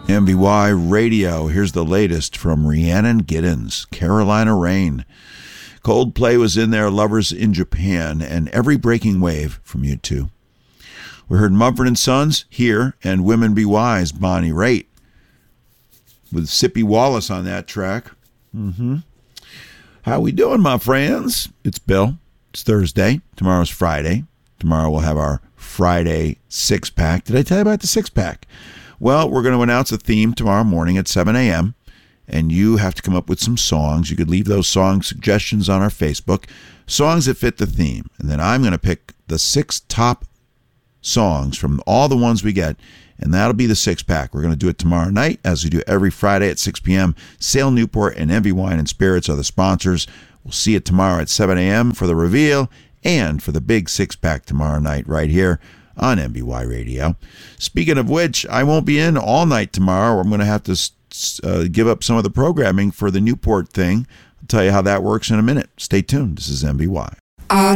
MBY Radio. Here's the latest from Rhiannon Giddens, Carolina Rain. Coldplay was in there, Lovers in Japan, and Every Breaking Wave from U2. We heard Mumford & Sons here, and Women Be Wise, Bonnie Raitt, with Sippy Wallace on that track. How we doing, my friends? It's Bill. It's Thursday. Tomorrow's Friday. Tomorrow we'll have our Friday six-pack. Did I tell you about the six-pack? Well, we're going to announce a theme tomorrow morning at 7 a.m., and you have to come up with some songs. You could leave those song suggestions on our Facebook, songs that fit the theme. And then I'm going to pick the 6 top songs from all the ones we get, and that'll be the six-pack. We're going to do it tomorrow night, as we do every Friday at 6 p.m. Sale Newport and Envy Wine and Spirits are the sponsors. We'll see you tomorrow at 7 a.m. for the reveal and for the big six-pack tomorrow night right here on MBY Radio. Speaking of which, I won't be in all night tomorrow. I'm going to have to give up some of the programming for the Newport thing. I'll tell you how that works in a minute. Stay tuned. This is MBY.